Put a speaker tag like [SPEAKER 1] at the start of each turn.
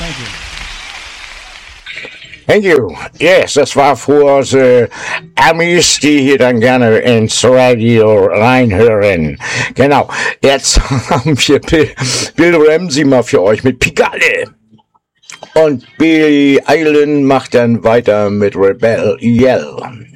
[SPEAKER 1] Thank you.
[SPEAKER 2] Thank you. Yes, das war für die Amis, die hier dann gerne ins Radio reinhören. Genau, jetzt haben wir Bill Ramsey mal für euch mit Pigalle. Und Billy Island macht dann weiter mit Rebel Yell.